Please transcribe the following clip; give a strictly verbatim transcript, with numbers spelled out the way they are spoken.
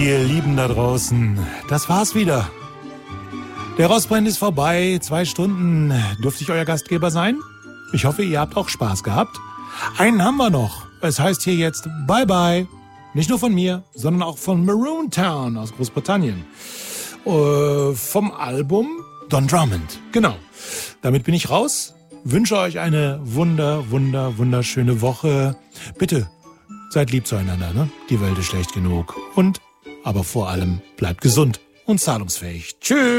Ihr Lieben da draußen, das war's wieder. Der Rossbrenn ist vorbei. Zwei Stunden. Dürfte ich euer Gastgeber sein? Ich hoffe, ihr habt auch Spaß gehabt. Einen haben wir noch. Es heißt hier jetzt Bye Bye. Nicht nur von mir, sondern auch von Maroon Town aus Großbritannien. Äh, vom Album Don Drummond. Genau. Damit bin ich raus. Wünsche euch eine wunder, wunder, wunderschöne Woche. Bitte, seid lieb zueinander, ne? Die Welt ist schlecht genug. Und, aber vor allem, bleibt gesund und zahlungsfähig. Tschüss!